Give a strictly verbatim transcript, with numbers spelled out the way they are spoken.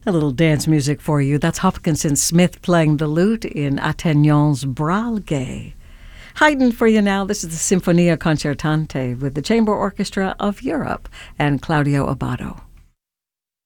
A little dance music for you. That's Hopkinson Smith playing the lute in Attegnon's Bral Gay. Haydn for you now. This is the Sinfonia Concertante with the Chamber Orchestra of Europe and Claudio Abbado.